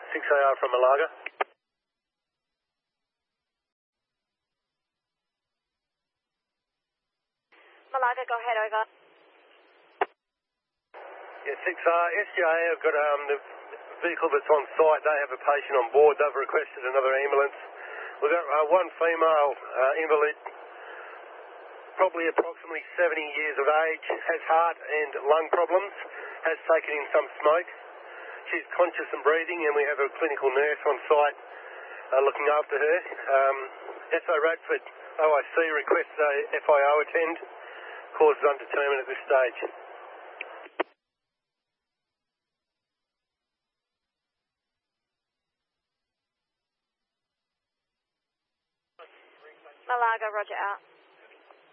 6AR from Malaga. Malaga, go ahead, over. Yeah, 6R, SGA have got the vehicle that's on site. They have a patient on board. They've requested another ambulance. We've got one female invalid, probably approximately 70 years of age, has heart and lung problems, has taken in some smoke. She's conscious and breathing, and we have a clinical nurse on site looking after her. SO Radford OIC requests a FIO attend. Cause is undetermined at this stage. Malaga, roger out.